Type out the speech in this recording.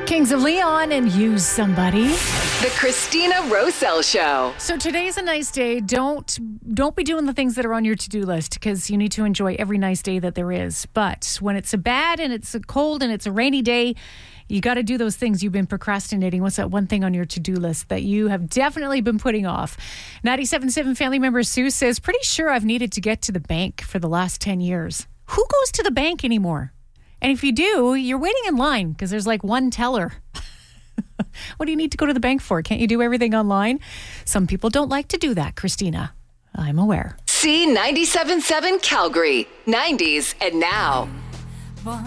Kings of Leon and Use Somebody. The Christina Rosell Show. So today's a nice day. Don't be doing the things that are on your to-do list because you need to enjoy every nice day that there is. But when it's a bad and it's a cold and it's a rainy day, you got to do those things you've been procrastinating. What's that one thing on your to-do list that you have definitely been putting off? 97.7 family member Sue says, pretty sure I've needed to get to the bank for the last 10 years. Who goes to the bank anymore? And if you do, you're waiting in line because there's like one teller. What do you need to go to the bank for? Can't you do everything online? Some people don't like to do that, Christina. I'm aware. C97.7 Calgary, 90s and now.